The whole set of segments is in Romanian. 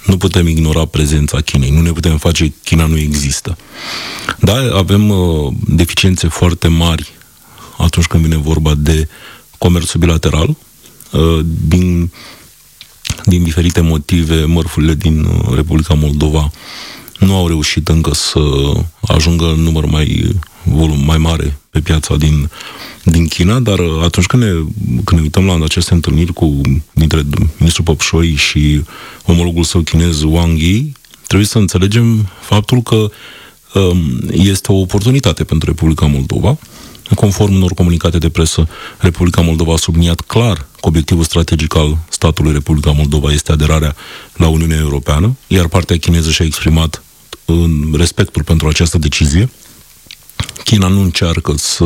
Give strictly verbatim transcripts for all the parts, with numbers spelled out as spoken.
Nu putem ignora prezența Chinei, nu ne putem face China nu există. Da, avem uh, deficiențe foarte mari atunci când vine vorba de comerțul bilateral. Uh, din, din diferite motive, mărfurile din Republica Moldova nu au reușit încă să ajungă în număr mai, volum mai mare pe piața din, din China, dar atunci când ne, când ne uităm la aceste întâlniri cu, dintre ministrul Păpșoi și omologul său chinez Wang Yi, trebuie să înțelegem faptul că um, este o oportunitate pentru Republica Moldova. Conform unor comunicate de presă, Republica Moldova a subliniat clar că obiectivul strategic al statului Republica Moldova este aderarea la Uniunea Europeană, iar partea chineză și-a exprimat în respectul pentru această decizie. China nu încearcă să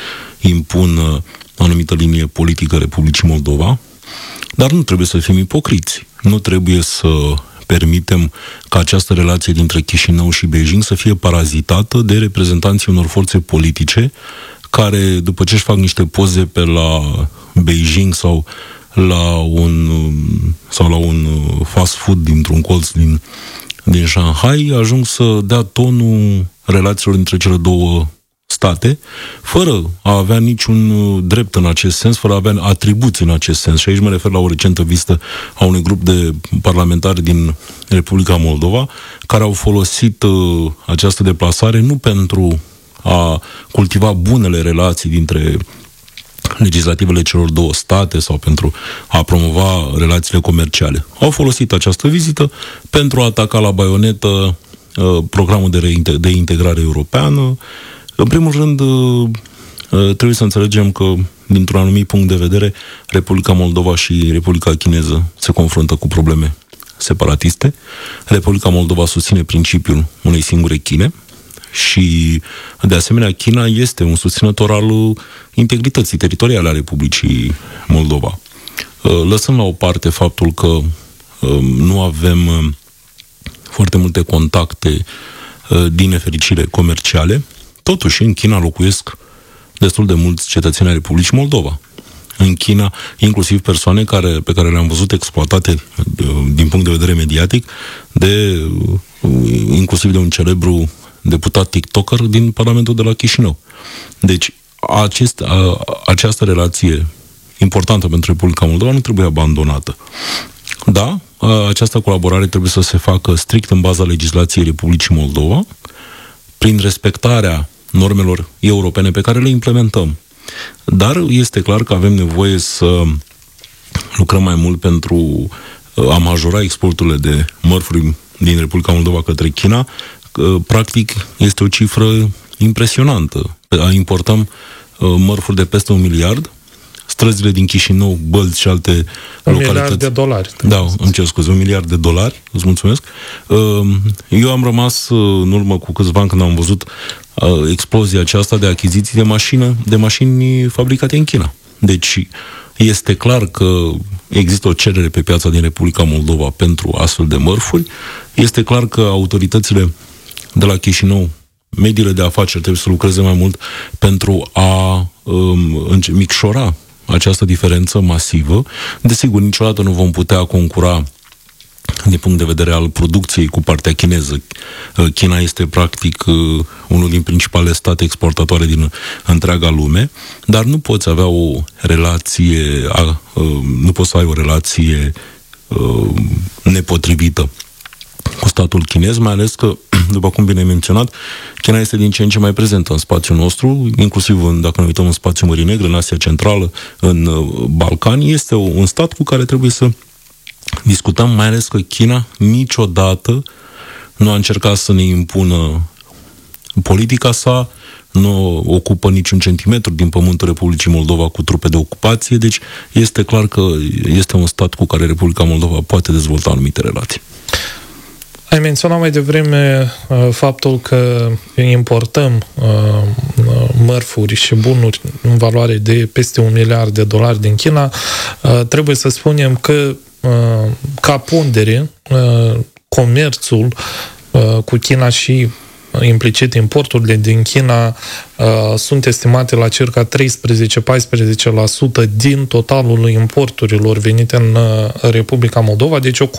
impună o anumită linie politică Republicii Moldova, dar nu trebuie să fim ipocriți. Nu trebuie să permitem ca această relație dintre Chișinău și Beijing să fie parazitată de reprezentanții unor forțe politice care, după ce își fac niște poze pe la Beijing sau la un, sau la un fast food dintr-un colț din, din Shanghai, ajung să dea tonul relațiilor dintre cele două state, fără a avea niciun drept în acest sens, fără a avea atribuții în acest sens. Și aici mă refer la o recentă vizită a unui grup de parlamentari din Republica Moldova, care au folosit uh, această deplasare nu pentru a cultiva bunele relații dintre legislativele celor două state sau pentru a promova relațiile comerciale. Au folosit această vizită pentru a ataca la baionetă uh, programul de, de integrare europeană. În primul rând, trebuie să înțelegem că, dintr-un anumit punct de vedere, Republica Moldova și Republica Chineză se confruntă cu probleme separatiste. Republica Moldova susține principiul unei singure Chine și, de asemenea, China este un susținător al integrității teritoriale a Republicii Moldova. Lăsând la o parte faptul că nu avem foarte multe contacte, din nefericire, comerciale, totuși, în China locuiesc destul de mulți cetățeni ai Republicii Moldova. În China, inclusiv persoane care, pe care le-am văzut exploatate din punct de vedere mediatic, de, inclusiv de un celebru deputat TikToker din Parlamentul de la Chișinău. Deci, acest, a, această relație importantă pentru Republica Moldova nu trebuie abandonată. Da, această colaborare trebuie să se facă strict în baza legislației Republicii Moldova, prin respectarea normelor europene pe care le implementăm. Dar este clar că avem nevoie să lucrăm mai mult pentru a majora exporturile de mărfuri din Republica Moldova către China. Practic, este o cifră impresionantă. Importăm mărfuri de peste un miliard, străzile din Chișinău, Bălți și alte un localități. Un miliard de dolari. Da, îmi cer scuze, un miliard de dolari, îți mulțumesc. Eu am rămas în urmă cu câțiva ani când am văzut explozia aceasta de achiziții de mașină, de mașini fabricate în China. Deci este clar că există o cerere pe piața din Republica Moldova pentru astfel de mărfuri. Este clar că autoritățile de la Chișinău, mediile de afaceri trebuie să lucreze mai mult pentru a um, micșora această diferență masivă. Desigur, niciodată nu vom putea concura din punct de vedere al producției cu partea chineză. China este practic unul din principalele state exportatoare din întreaga lume, dar nu poți avea o relație, nu poți să ai o relație nepotrivită cu statul chinez, mai ales că, după cum bine ai menționat, China este din ce în ce mai prezentă în spațiul nostru, inclusiv în, dacă ne uităm în spațiul Mării Negre, în Asia Centrală, în Balcani. Este un stat cu care trebuie să discutăm, mai ales că China niciodată nu a încercat să ne impună politica sa, nu ocupă niciun centimetru din pământul Republicii Moldova cu trupe de ocupație, deci este clar că este un stat cu care Republica Moldova poate dezvolta anumite relații. Ai menționat mai devreme uh, faptul că importăm uh, mărfuri și bunuri în valoare de peste un miliard de dolari din China. Uh, trebuie să spunem că, uh, ca pondere, uh, comerțul uh, cu China și implicit importurile din China uh, sunt estimate la circa treisprezece-paisprezece la sută din totalul importurilor venite în uh, Republica Moldova, deci o